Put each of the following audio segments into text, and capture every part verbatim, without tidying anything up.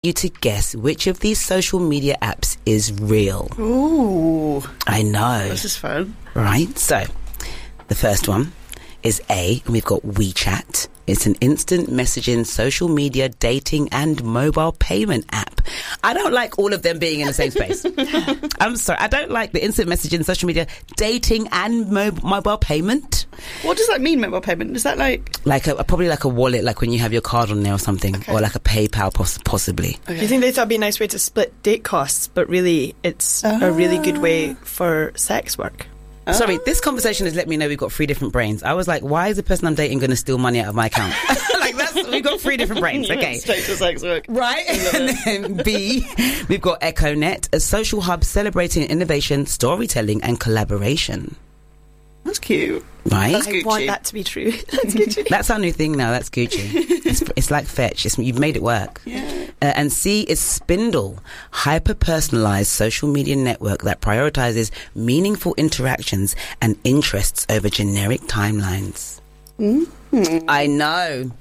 you to guess which of these social media apps is real. Ooh. I know. This is fun. Right, so the first one is A, and we've got WeChat. It's an instant messaging, social media, dating and mobile payment app. I don't like all of them being in the same space. I'm sorry, I don't like the instant messaging, social media, dating and mo- mobile payment. What does that mean, mobile payment? Is that like... Like a, probably like a wallet, like when you have your card on there or something, Okay. or like a PayPal poss- possibly. Okay. Do you think they thought it'd be a nice way to split date costs, but really it's Ah. a really good way for sex work? Sorry, this conversation has let me know we've got three different brains. I was like, why is the person I'm dating going to steal money out of my account? Like, that's, we've got three different brains, You went okay. straight to sex work. Right? And then B, we've got EchoNet, a social hub celebrating innovation, storytelling and collaboration. That's cute. Right? That's I Gucci. want that to be true. That's Gucci. That's our new thing now. That's Gucci. It's, it's like Fetch. It's, you've made it work. Yeah. Uh, and C is Spindle, hyper-personalized social media network that prioritizes meaningful interactions and interests over generic timelines. Mm-hmm. I know.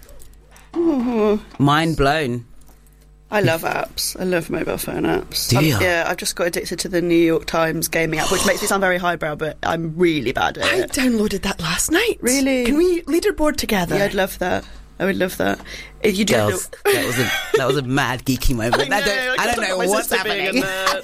Mm-hmm. Mind blown. I love apps. I love mobile phone apps. Do I'm- you? Yeah, I've just got addicted to the New York Times gaming app, which makes me sound very highbrow, but I'm really bad at I it. downloaded that last night. Really? Can we leaderboard together? Yeah, I'd love that. I would love that. If you do Girls, that was a that was a mad geeky moment. I, don't, I don't know what's happening.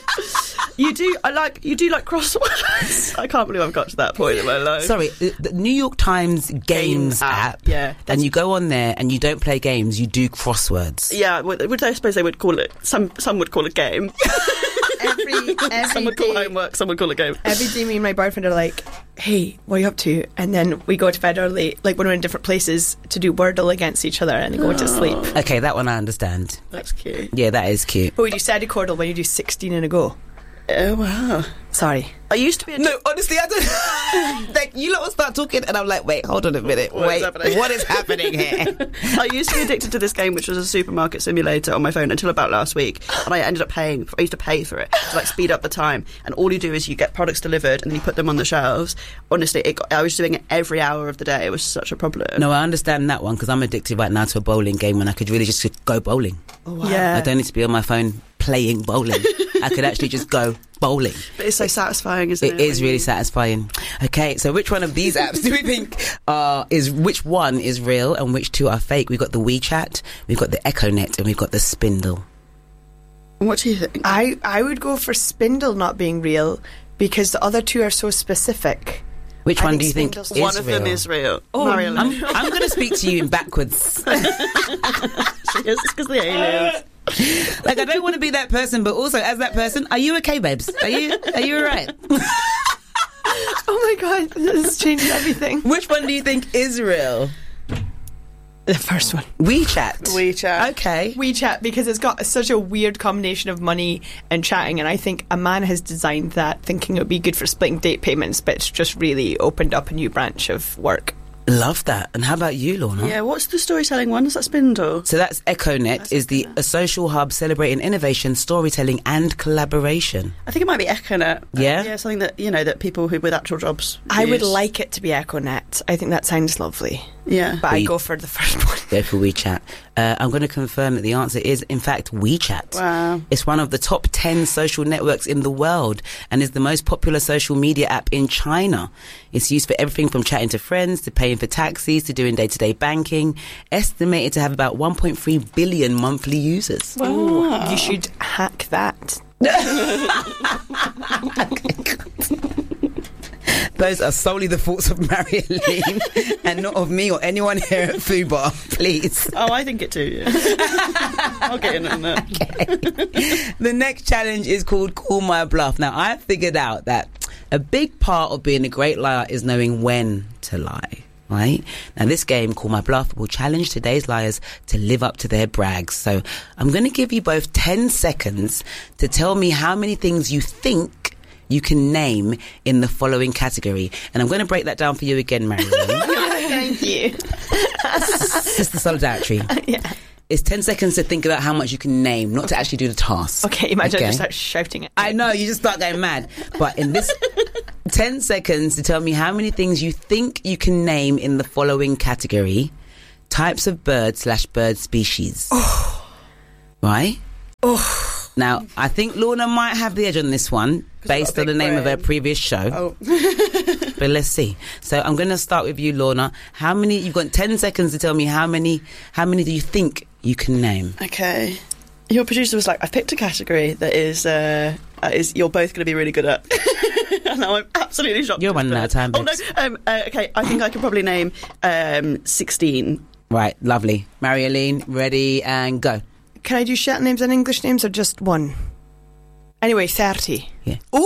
You do. I like. You do like crosswords. I can't believe I've got to that point in my life. Sorry, the the New York Times Games app, app. yeah. And you go on there and you don't play games, you do crosswords. Yeah, would, would I suppose they would call it? Some some would call it game. Every, every some would call it day- homework. Some would call it game. Every day me and my boyfriend are like, hey, what are you up to? And then we go to bed early, like when we're in different places, to do Wordle against each other and then go to sleep. Okay, that one I understand. That's cute. Yeah, that is cute. But we do steady Cordle when you do sixteen in a go. Oh wow. Sorry. I used to be a No, honestly, I don't. Like, you lot will start talking, and I'm like, wait, hold on a minute. What is wait, happening? what is happening here? I used to be addicted to this game, which was a supermarket simulator on my phone until about last week, and I ended up paying. I used to pay for it to like speed up the time. And all you do is you get products delivered, and then you put them on the shelves. Honestly, it got, I was doing it every hour of the day. It was such a problem. No, I understand that one because I'm addicted right now to a bowling game when I could really just go bowling. Oh, wow. Yeah. I don't need to be on my phone playing bowling. I could actually just go bowling. But it's so satisfying, isn't it? It is when really you- satisfying. Okay, so which one of these apps do we think are is which one is real and which two are fake? We've got the WeChat, we've got the EchoNet, and we've got the Spindle. What do you think? I, I would go for Spindle not being real because the other two are so specific. Which I one think do you think Spindle's is One of real? them is real. Oh, Mariella. I'm, I'm going to speak to you in backwards. It's because the aliens. Like, I don't want to be that person, but also as that person, are you okay, babes? Are you are you all right? Oh my god, this has changed everything. Which one do you think is real? The first one. WeChat. WeChat. Okay. WeChat, because it's got such a weird combination of money and chatting, and I think a man has designed that thinking it would be good for splitting date payments, but it's just really opened up a new branch of work. Love that. And how about you, Lorna? Yeah, what's the storytelling one? Is that Spindle? So that's EchoNet, That's is the EchoNet. a social hub celebrating innovation, storytelling and collaboration. I think it might be EchoNet. Yeah? Uh, yeah, something that, you know, that people who with actual jobs I would use. like it to be EchoNet. I think that sounds lovely. Yeah. But I We- go for the first one. Go for WeChat. Uh, I'm going to confirm that the answer is, in fact, WeChat. Wow. It's one of the top ten social networks in the world and is the most popular social media app in China. It's used for everything from chatting to friends to paying for taxis to doing day-to-day banking. Estimated to have about one point three billion monthly users. Wow. You should hack that. Those are solely the thoughts of Marilyn and not of me or anyone here at Fubar, please. Oh, I think it too, yeah. I'll get in on that. Okay. The next challenge is called Call My Bluff. Now, I figured out that a big part of being a great liar is knowing when to lie. Right? Now, this game, Call My Bluff, will challenge today's liars to live up to their brags. So I'm going to give you both ten seconds to tell me how many things you think you can name in the following category. And I'm going to break that down for you again, Marilyn. Thank you. Sister Solidarity. Yeah. It's ten seconds to think about how much you can name, not to actually do the task. Okay, imagine Okay. I just start shouting it. I know, you just start going mad. But in this ten seconds to tell me how many things you think you can name in the following category. Types of bird slash bird species. Oh. Right? Oh. Now, I think Lorna might have the edge on this one based on the name brain. of her previous show. Oh. But let's see. So I'm going to start with you, Lorna. How many? You've got ten seconds to tell me how many. How many do you think you can name? Okay. Your producer was like, "I've picked a category that is uh, uh, is you're both going to be really good at." And now I'm absolutely shocked. You're running out of time. Oh no. Um, uh, okay, I think I can probably name um, sixteen. Right, lovely. Marie-Aline, ready and go. Can I do Shetland names and English names or just one? Anyway, thirty. Yeah. Ooh,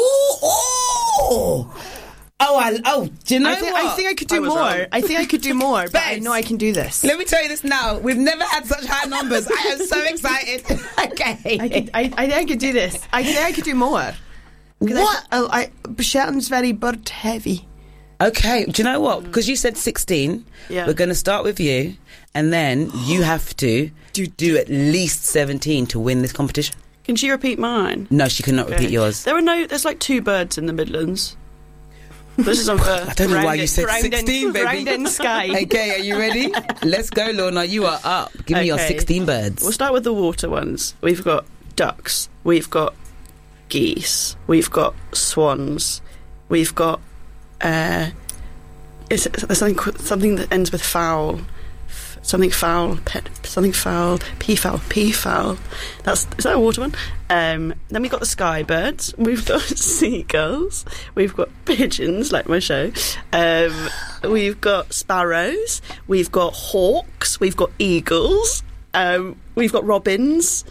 ooh. Oh, I, oh, do you know I think, what? I think I could do I was more. wrong. I think I could do more, but I know I can do this. Let me tell you this now. We've never had such high numbers. I am so excited. Okay. I, could, I, I think I could do this. I think I could do more. What? I, I, I, Shetland's very bird heavy. Okay, do you know what? Because you said sixteen, Yeah. we're going to start with you, and then you have to do, do at least seventeen to win this competition. Can she repeat mine? No, she cannot Okay. repeat yours. There are no. There's like two birds in the Midlands. This is unfair. I don't know why you said Ground in- sixteen, baby. ground in sky. Okay, are you ready? Let's go, Lorna. You are up. Give me your Okay. sixteen birds. We'll start with the water ones. We've got ducks. We've got geese. We've got swans. We've got uh, is it, there's something qu- something that ends with fowl. F- Something foul, pet, something foul, peafowl, peafowl. That's is that a water one? Um, then we've got the sky birds. We've got seagulls. We've got pigeons, like my show. Um, we've got sparrows. We've got hawks. We've got eagles. Um, we've got robins.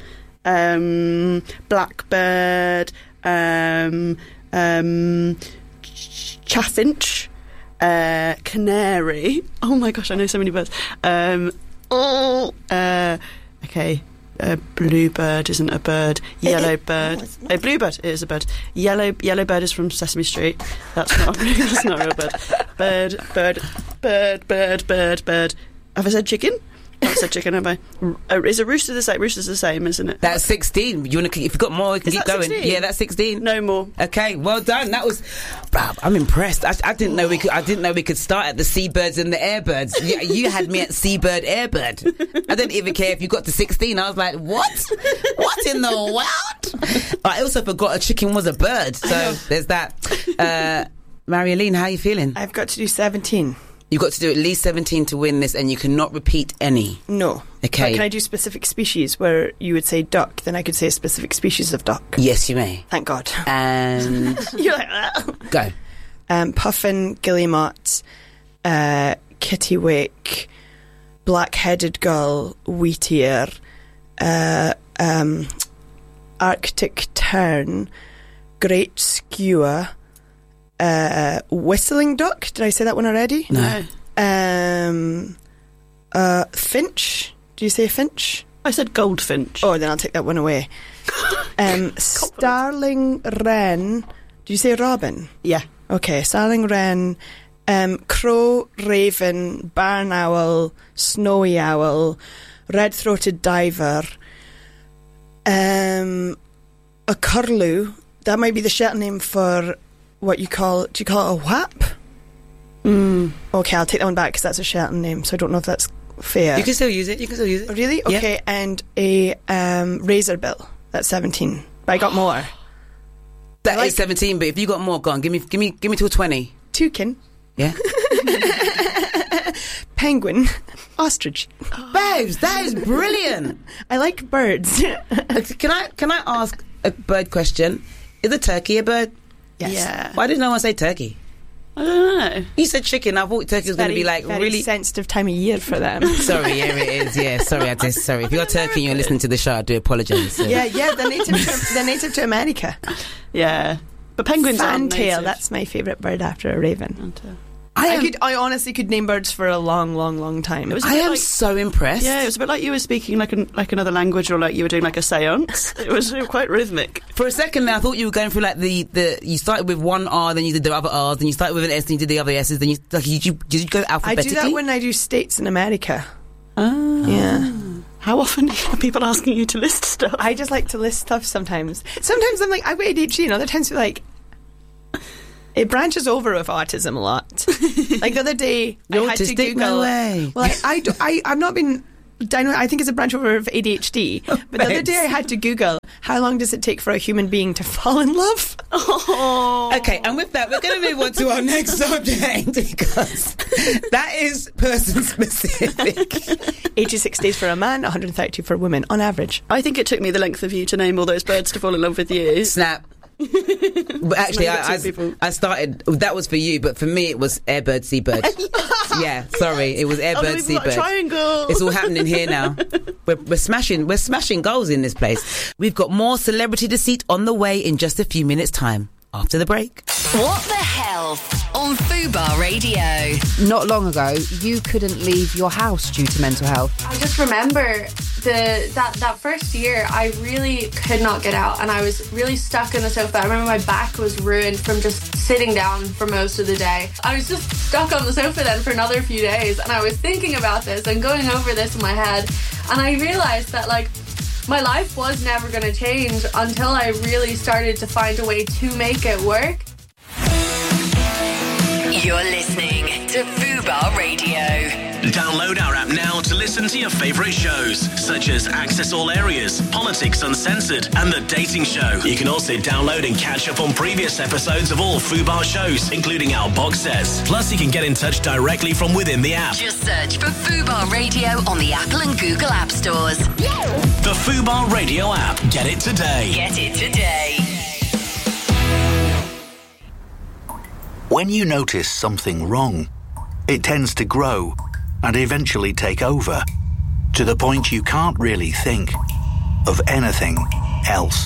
Um, blackbird. Um, um, ch- chaffinch. Uh, canary. Oh my gosh, I know so many birds. Um, oh, uh, okay. Uh, bluebird isn't a bird. Yellow bird. A bluebird is a bird. Yellow yellow bird is from Sesame Street. That's not. That's not a real bird. Bird, bird, bird, bird, bird, bird. Have I said chicken? I've said chicken, have I? Uh, is a rooster the same? Rooster's the same, isn't it? That's sixteen. You want to? If you've got more, you can Is keep that going. sixteen? Yeah, that's sixteen. No more. Okay, well done. That was, bruh, I'm impressed. I, I didn't know we could. I didn't know we could start at the seabirds and the airbirds. You, you had me at seabird, airbird. I didn't even care if you got to sixteen. I was like, what? What in the world? I also forgot a chicken was a bird. So there's that. Uh, Marie-Aline, how are you feeling? I've got to do seventeen. You've got to do at least seventeen to win this, and you cannot repeat any. No. Okay. But can I do specific species where you would say duck, then I could say a specific species of duck? Yes, you may. Thank God. And You're like, ah. go. Um, puffin, guillemot, uh, kittiwake, black-headed gull, wheatear, uh, um, Arctic tern, great skewer, uh, whistling duck. Did I say that one already? No. Um, uh, finch. Do you say finch? I said goldfinch. Oh, then I'll take that one away. Um, starling wren. Do you say robin? Yeah. Okay, starling wren, um, crow, raven, barn owl, snowy owl, red-throated diver, um, a curlew. That might be the Shetland name for what you call, do you call it a whap? Mm. Okay, I'll take that one back because that's a Shetland name, so I don't know if that's fair. You can still use it. You can still use it. Really? Yeah. Okay, and a um, razorbill. That's seventeen. But I got more. That I is like- seventeen. But if you got more, go on. Give me, give me, give me till twenty. Toucan. Yeah. Penguin. Ostrich. Babes, that is brilliant. I like birds. Can I, can I ask a bird question? Is a turkey a bird? Yes. Yeah. Why did no one say turkey? I don't know. You said chicken. I thought turkey was going to be like very really. sensitive time of year for them. Sorry, yeah, it is. Yeah, sorry, I just sorry. If you're turkey and you're listening to the show, I do apologise. So. yeah, yeah, they're native to, they're native to America. Yeah. But penguins aren't Fantail, native. that's my favourite bird after a raven. Fantail. I I, am. could, I honestly could name birds for a long, long, long time. It was a I bit am like- so impressed. Yeah, it was a bit like you were speaking like an, like another language, or like you were doing like a séance. It was quite rhythmic. For a second there, I thought you were going through like the, the you started with one R, then you did the other R's, then you started with an S, then you did the other S's, then you like did you did you go I alphabetically? do that when I do states in America. Ah. Yeah. How often are people asking you to list stuff? I just like to list stuff sometimes. Sometimes I'm like, I've got A D H D, and other times you're like, it branches over with autism a lot. Like the other day, You're I had to autistic? Google. No way. Well, I, I, do, I, I've not been I know, I think it's a branch over of A D H D. Oh, but the other day I had to Google, how long does it take for a human being to fall in love? Oh. Okay, and with that, we're going to move on to our next subject because that is person specific. eighty-six days for a man, one hundred thirty-two for a woman, on average. I think it took me the length of you to name all those birds to fall in love with you. Snap. But actually, I, I, I started. That was for you, but for me, it was airbird, seabird. Yeah, sorry, it was airbird, oh, seabird. Triangle. It's all happening here now. We're, we're smashing. We're smashing goals in this place. We've got more celebrity deceit on the way in just a few minutes' time. After the break. What the Health on Fubar Radio. Not long ago, you couldn't leave your house due to mental health. I just remember the that, that first year, I really could not get out and I was really stuck in the sofa. I remember my back was ruined from just sitting down for most of the day. I was just stuck on the sofa then for another few days and I was thinking about this and going over this in my head, and I realised that, like, my life was never going to change until I really started to find a way to make it work. You're listening to Fubar Radio. Download our app now to listen to your favourite shows, such as Access All Areas, Politics Uncensored, and The Dating Show. You can also download and catch up on previous episodes of all Fubar shows, including our box sets. Plus, you can get in touch directly from within the app. Just search for Fubar Radio on the Apple and Google App Stores. The Fubar Radio app. Get it today. Get it today. When you notice something wrong, it tends to grow and eventually take over, to the point you can't really think of anything else.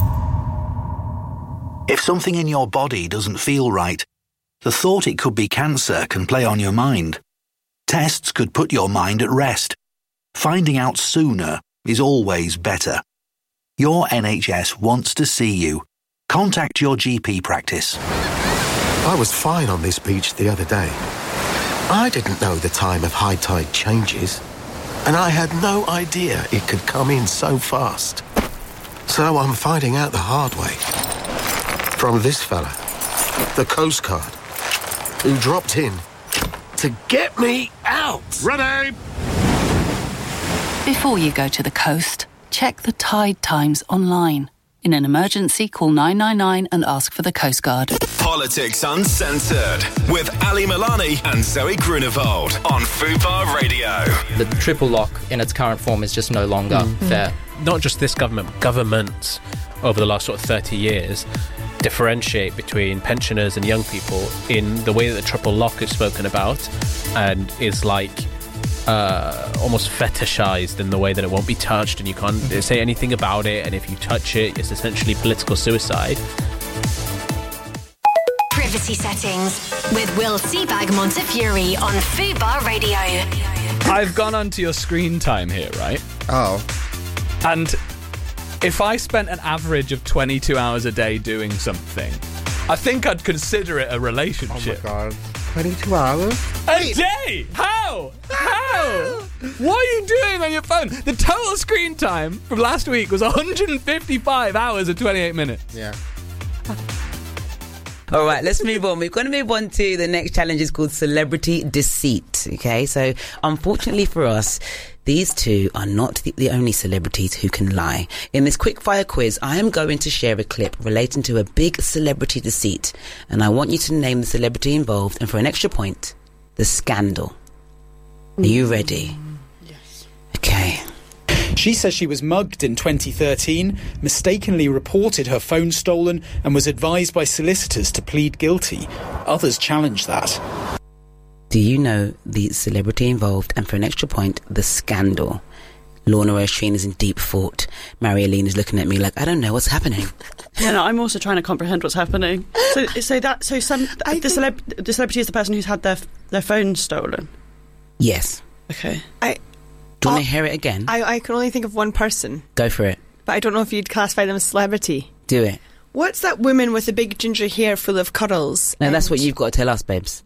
If something in your body doesn't feel right, the thought it could be cancer can play on your mind. Tests could put your mind at rest. Finding out sooner is always better. Your N H S wants to see you. Contact your G P practice. I was fine on this beach the other day. I didn't know the time of high tide changes, and I had no idea it could come in so fast. So I'm finding out the hard way. From this fella, the Coast Guard, who dropped in to get me out. Ready! Before you go to the coast, check the tide times online. In an emergency, call nine nine nine and ask for the Coast Guard. Politics Uncensored with Ali Milani and Zoe Grunewald on Fubar Radio. The triple lock in its current form is just no longer mm. fair. Not just this government, governments over the last sort of thirty years differentiate between pensioners and young people in the way that the triple lock is spoken about and is like uh, almost fetishized in the way that it won't be touched and you can't say anything about it, and if you touch it, it's essentially political suicide. Privacy settings with Will Seabag Montefiore on Fubar Radio. I've gone onto your screen time here, right? Oh. And if I spent an average of twenty-two hours a day doing something, I think I'd consider it a relationship. Oh my god. twenty-two hours? A day? How? How? What are you doing on your phone? The total screen time from last week was one hundred fifty-five hours and twenty-eight minutes. Yeah. All right, let's move on. We're going to move on to the next challenge. Is called Celebrity Deceit. Okay, so unfortunately for us, these two are not the, the only celebrities who can lie. In this quickfire quiz, I am going to share a clip relating to a big celebrity deceit, and I want you to name the celebrity involved, and for an extra point, the scandal. Are you ready? Yes. Okay. She says she was mugged in twenty thirteen, mistakenly reported her phone stolen, and was advised by solicitors to plead guilty. Others challenge that. Do you know the celebrity involved? And for an extra point, the scandal. Lorna Osheen is in deep thought. Marie-Aline is looking at me like, I don't know what's happening. Yeah, no, I'm also trying to comprehend what's happening. So, so that, so some the, celeb, the celebrity is the person who's had their their phone stolen. Yes. Okay. I. Do you want to hear it again? I, I can only think of one person. Go for it. But I don't know if you'd classify them as celebrity. Do it. What's that woman with the big ginger hair full of cuddles? No, that's what you've got to tell us, babes.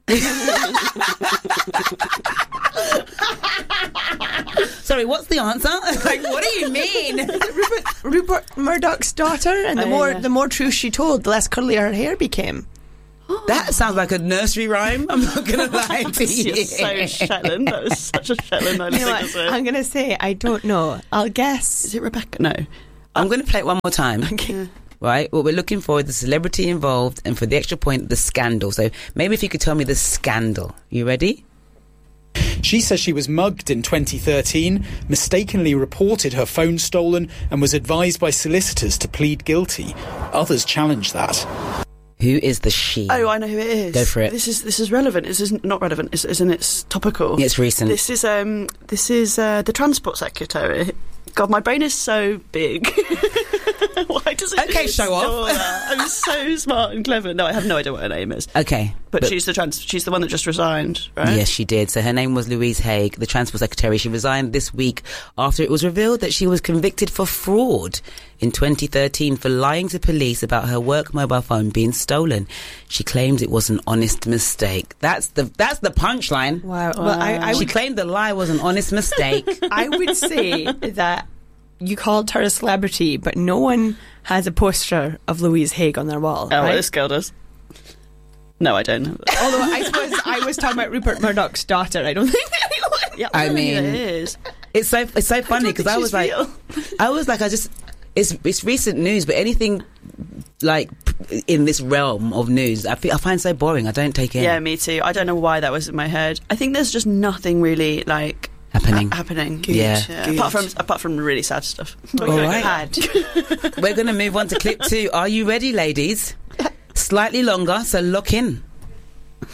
Sorry, what's the answer? Like, what do you mean? Rupert, Rupert Murdoch's daughter, and the Oh, more yeah. the more truth she told, the less cuddly her hair became. That sounds like a nursery rhyme. I'm not going to lie to you. You're so Shetland. That was such a Shetland. You know what? I'm going to say I don't know. I'll guess. Is it Rebecca? No. I'm going to play it one more time. Okay. Right? What we're looking for is the celebrity involved, and for the extra point, the scandal. So maybe if you could tell me the scandal. You ready? She says she was mugged in twenty thirteen, mistakenly reported her phone stolen, and was advised by solicitors to plead guilty. Others challenge that. Who is the she? Oh, I know who it is. Go for it. This is this is relevant. This is not relevant. It's, isn't it topical? It's recent. This is um this is uh, the Transport Secretary. God, my brain is so big. Why does it? Okay, show off. That? I'm so smart and clever. No, I have no idea what her name is. Okay, but, but she's the trans. She's the one that just resigned, right? Yes, she did. So her name was Louise Haigh, the Transport Secretary. She resigned this week after it was revealed that she was convicted for fraud in twenty thirteen for lying to police about her work mobile phone being stolen. She claimed it was an honest mistake. That's the that's the punchline. Wow. Well, I, I she would, claimed the lie was an honest mistake. I would say that you called her a celebrity, but no one has a poster of Louise Haigh on their wall. Oh, right? well, this girl does. No, I don't. Although I suppose I was talking about Rupert Murdoch's daughter. I don't think anyone. Yeah, I, I mean, it is. It's so it's so funny because I, I was like, real. I was like, I just it's it's recent news, but anything like in this realm of news, I feel, I find so boring. I don't take it. Yeah, me too. I don't know why that was in my head. I think there's just nothing really like. Happening, ha- happening. Good. Yeah, yeah. Good. Apart from apart from really sad stuff. All right, we're going to move on to clip two. Are you ready, ladies? Slightly longer, so lock in.